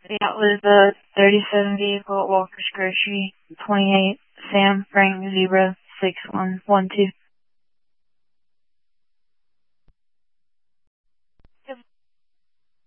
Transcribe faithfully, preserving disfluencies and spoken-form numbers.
That was the thirty-seven vehicle at Walker's Grocery, twenty-eight Sam Frank Zebra six one one two.